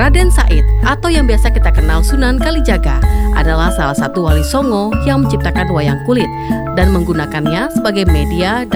Raden Said atau yang biasa kita kenal Sunan Kalijaga adalah salah satu wali Songo yang menciptakan wayang kulit dan menggunakannya sebagai media